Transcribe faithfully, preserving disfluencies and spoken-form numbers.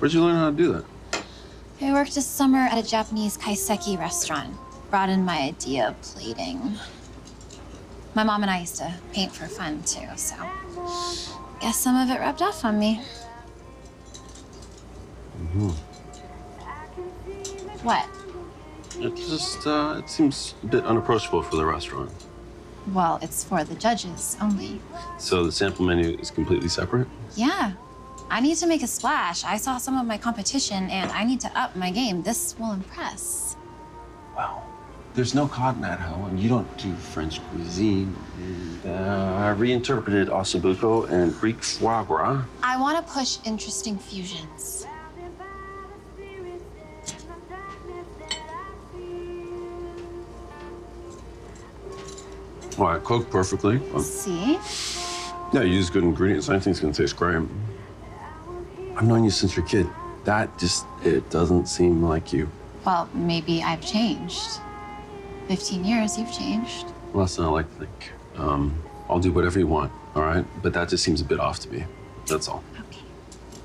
Where'd you learn how to do that? I worked a summer at a Japanese kaiseki restaurant. Brought in my idea of plating. My mom and I used to paint for fun, too, so guess some of it rubbed off on me. Mm-hmm. What? It just, uh, it seems a bit unapproachable for the restaurant. Well, it's for the judges only. So the sample menu is completely separate? Yeah. I need to make a splash. I saw some of my competition, and I need to up my game. This will impress. Wow. There's no cod in that hoe, and you don't do French cuisine. And, uh, I reinterpreted ossobuco and Greek foie gras. I want to push interesting fusions. All right, cooked perfectly. See? Yeah, you use good ingredients. Anything's gonna taste great. I've known you since you're a kid. That just, it doesn't seem like you. Well, maybe I've changed. Fifteen years, you've changed. Well, that's not what I like to think. Um, I'll do whatever you want, all right? But that just seems a bit off to me. That's all.